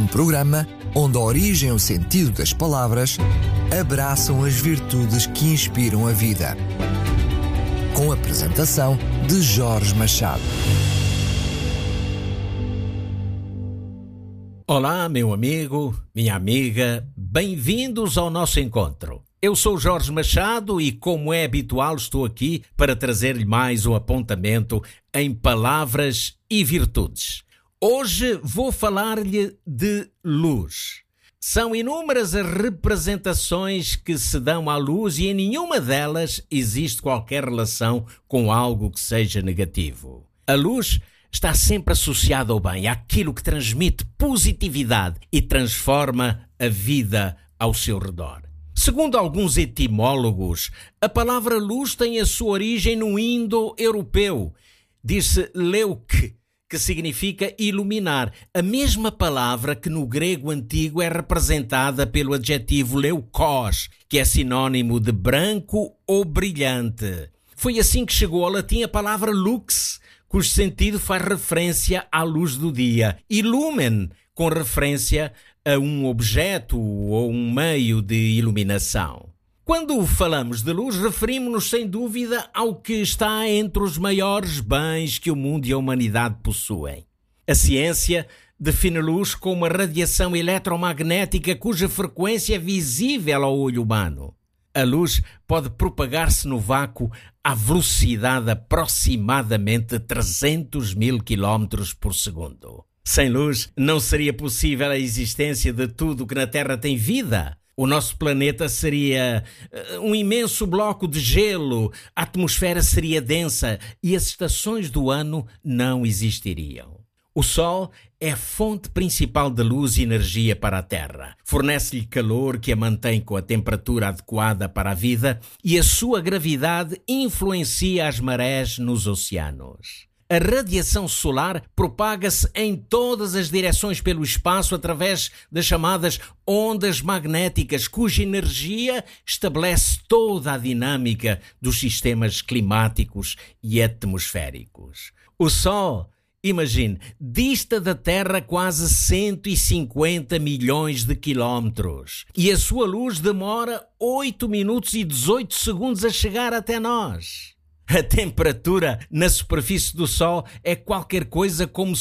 Um programa onde a origem e o sentido das palavras abraçam as virtudes que inspiram a vida. Com a apresentação de Jorge Machado. Olá, meu amigo, minha amiga, bem-vindos ao nosso encontro. Eu sou Jorge Machado e, como é habitual, estou aqui para trazer-lhe mais um apontamento em palavras e virtudes. Hoje vou falar-lhe de luz. São inúmeras as representações que se dão à luz e em nenhuma delas existe qualquer relação com algo que seja negativo. A luz está sempre associada ao bem, àquilo que transmite positividade e transforma a vida ao seu redor. Segundo alguns etimólogos, a palavra luz tem a sua origem no indo-europeu. Diz-se leuk, que significa iluminar, a mesma palavra que no grego antigo é representada pelo adjetivo leukos, que é sinônimo de branco ou brilhante. Foi assim que chegou ao latim a palavra lux, cujo sentido faz referência à luz do dia, e lumen, com referência a um objeto ou um meio de iluminação. Quando falamos de luz, referimos-nos sem dúvida ao que está entre os maiores bens que o mundo e a humanidade possuem. A ciência define luz como uma radiação eletromagnética cuja frequência é visível ao olho humano. A luz pode propagar-se no vácuo à velocidade aproximadamente de 300 mil km por segundo. Sem luz, não seria possível a existência de tudo que na Terra tem vida. O nosso planeta seria um imenso bloco de gelo, a atmosfera seria densa e as estações do ano não existiriam. O Sol é a fonte principal de luz e energia para a Terra. Fornece-lhe calor que a mantém com a temperatura adequada para a vida e a sua gravidade influencia as marés nos oceanos. A radiação solar propaga-se em todas as direções pelo espaço através das chamadas ondas magnéticas, cuja energia estabelece toda a dinâmica dos sistemas climáticos e atmosféricos. O Sol, imagine, dista da Terra quase 150 milhões de quilómetros e a sua luz demora 8 minutos e 18 segundos a chegar até nós. A temperatura na superfície do Sol é qualquer coisa como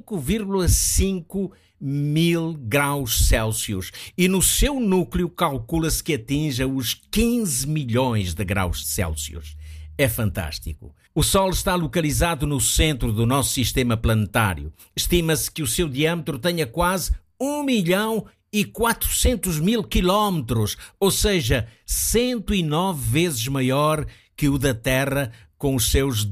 5,5 mil graus Celsius e no seu núcleo calcula-se que atinja os 15 milhões de graus Celsius. É fantástico. O Sol está localizado no centro do nosso sistema planetário. Estima-se que o seu diâmetro tenha quase 1.400.000 quilómetros, ou seja, 109 vezes maior que o da Terra, com os seus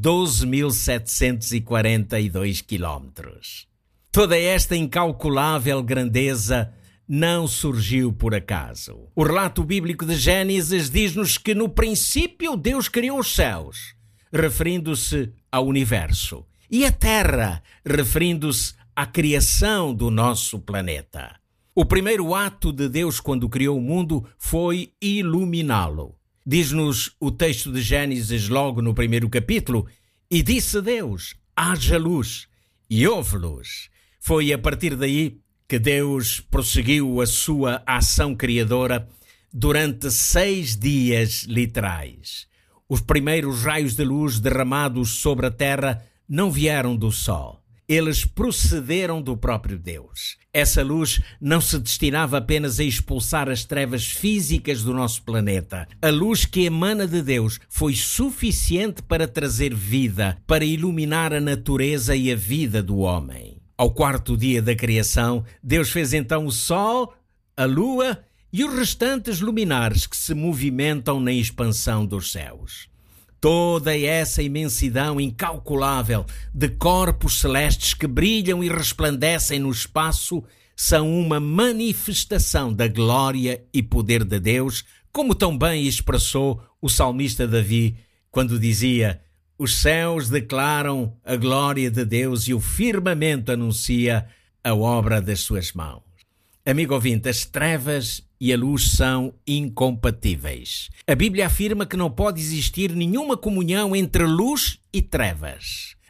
12.742 quilómetros. Toda esta incalculável grandeza não surgiu por acaso. O relato bíblico de Gênesis diz-nos que no princípio Deus criou os céus, referindo-se ao universo, e a Terra, referindo-se à criação do nosso planeta. O primeiro ato de Deus quando criou o mundo foi iluminá-lo. Diz-nos o texto de Gênesis logo no primeiro capítulo: e disse Deus, haja luz, e houve luz. Foi a partir daí que Deus prosseguiu a sua ação criadora durante 6 dias literais. Os primeiros raios de luz derramados sobre a terra não vieram do sol. Eles procederam do próprio Deus. Essa luz não se destinava apenas a expulsar as trevas físicas do nosso planeta. A luz que emana de Deus foi suficiente para trazer vida, para iluminar a natureza e a vida do homem. Ao 4º dia da criação, Deus fez então o sol, a lua e os restantes luminares que se movimentam na expansão dos céus. Toda essa imensidão incalculável de corpos celestes que brilham e resplandecem no espaço são uma manifestação da glória e poder de Deus, como tão bem expressou o salmista Davi quando dizia: os céus declaram a glória de Deus e o firmamento anuncia a obra das suas mãos. Amigo ouvinte, as trevas e a luz são incompatíveis. A Bíblia afirma que não pode existir nenhuma comunhão entre luz e trevas.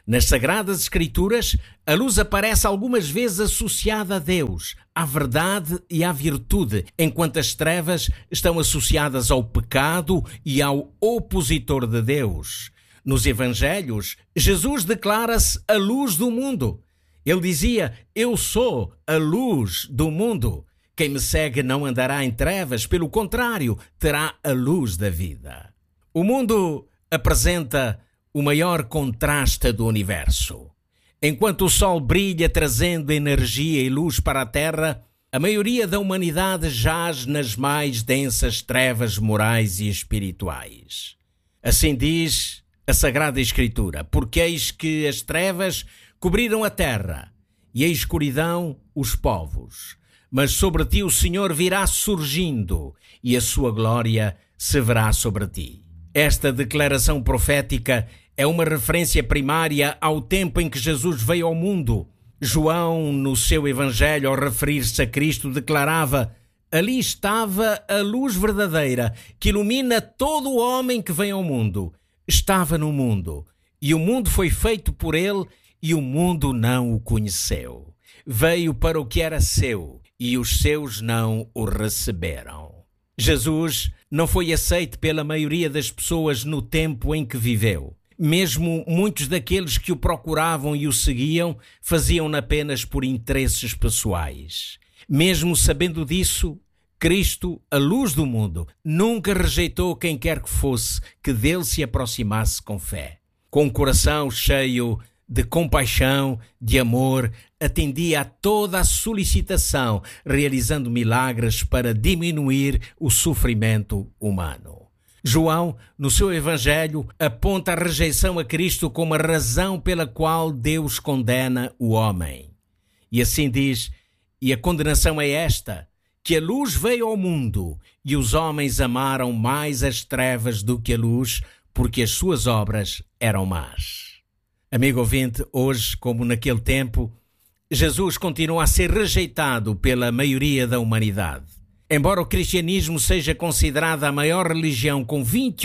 Nas Sagradas Escrituras, a luz aparece algumas vezes associada a Deus, à verdade e à virtude, enquanto as trevas estão associadas ao pecado e ao opositor de Deus. Nos Evangelhos, Jesus declara-se a luz do mundo. Ele dizia: "Eu sou a luz do mundo. Quem me segue não andará em trevas, pelo contrário, terá a luz da vida." O mundo apresenta o maior contraste do universo. Enquanto o sol brilha trazendo energia e luz para a Terra, a maioria da humanidade jaz nas mais densas trevas morais e espirituais. Assim diz a Sagrada Escritura: "Porque eis que as trevas cobriram a terra, e a escuridão os povos. Mas sobre ti o Senhor virá surgindo, e a sua glória se verá sobre ti." Esta declaração profética é uma referência primária ao tempo em que Jesus veio ao mundo. João, no seu Evangelho, ao referir-se a Cristo, declarava: "Ali estava a luz verdadeira, que ilumina todo o homem que vem ao mundo. Estava no mundo, e o mundo foi feito por ele, e o mundo não o conheceu. Veio para o que era seu, e os seus não o receberam." Jesus não foi aceito pela maioria das pessoas no tempo em que viveu. Mesmo muitos daqueles que o procuravam e o seguiam faziam-no apenas por interesses pessoais. Mesmo sabendo disso, Cristo, a luz do mundo, nunca rejeitou quem quer que fosse que dele se aproximasse com fé. Com o coração cheio de compaixão, de amor, atendia a toda a solicitação, realizando milagres para diminuir o sofrimento humano. João, no seu Evangelho, aponta a rejeição a Cristo como a razão pela qual Deus condena o homem. E assim diz: "E a condenação é esta, que a luz veio ao mundo, e os homens amaram mais as trevas do que a luz, porque as suas obras eram más." Amigo ouvinte, hoje, como naquele tempo, Jesus continua a ser rejeitado pela maioria da humanidade. Embora o cristianismo seja considerada a maior religião com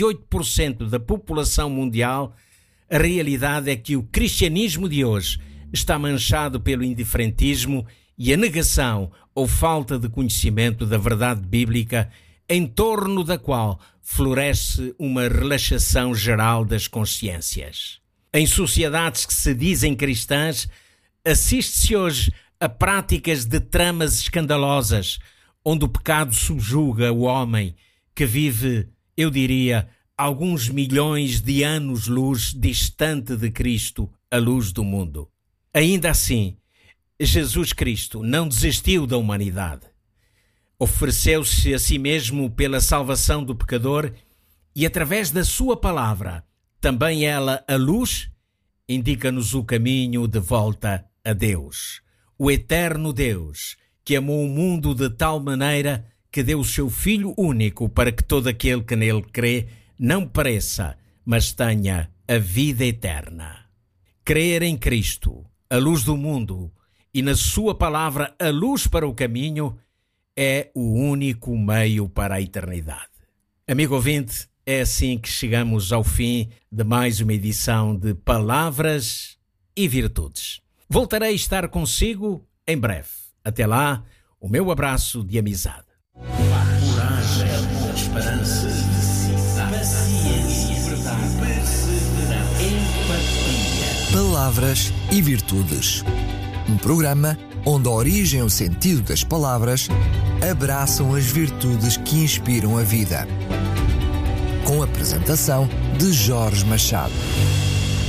28% da população mundial, a realidade é que o cristianismo de hoje está manchado pelo indiferentismo e a negação ou falta de conhecimento da verdade bíblica, em torno da qual floresce uma relaxação geral das consciências. Em sociedades que se dizem cristãs, assiste-se hoje a práticas de tramas escandalosas, onde o pecado subjuga o homem que vive, eu diria, alguns milhões de anos-luz distante de Cristo, a luz do mundo. Ainda assim, Jesus Cristo não desistiu da humanidade. Ofereceu-se a si mesmo pela salvação do pecador e, através da sua palavra, também ela, a luz, indica-nos o caminho de volta a Deus. O eterno Deus, que amou o mundo de tal maneira que deu o seu Filho único para que todo aquele que nele crê não pereça, mas tenha a vida eterna. Crer em Cristo, a luz do mundo, e na sua palavra, a luz para o caminho, é o único meio para a eternidade. Amigo ouvinte, é assim que chegamos ao fim de mais uma edição de Palavras e Virtudes. Voltarei a estar consigo em breve. Até lá, o meu abraço de amizade. Coragem, esperança, paciência, perseverança, empatia. Palavras e Virtudes. Um programa onde a origem e o sentido das palavras abraçam as virtudes que inspiram a vida. Com a apresentação de Jorge Machado.